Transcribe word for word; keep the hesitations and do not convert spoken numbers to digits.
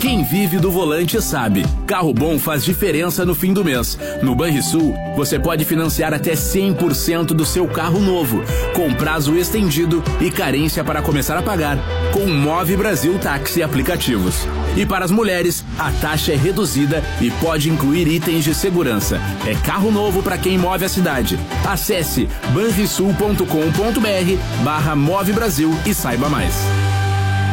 Quem vive do volante sabe, carro bom faz diferença no fim do mês. No Banrisul, você pode financiar até cem por cento do seu carro novo, com prazo estendido e carência para começar a pagar, com Move Brasil Táxi Aplicativos. E para as mulheres, a taxa é reduzida e pode incluir itens de segurança. É carro novo para quem move a cidade. Acesse banrisul ponto com ponto br barra Move Brasil e saiba mais.